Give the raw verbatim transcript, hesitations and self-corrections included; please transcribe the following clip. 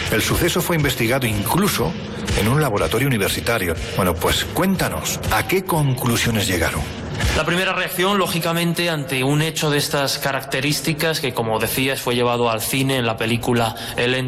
El suceso fue investigado incluso en un laboratorio universitario. Bueno, pues cuéntanos, ¿a qué conclusiones llegaron? La primera reacción, lógicamente, ante un hecho de estas características, que como decías fue llevado al cine en la película El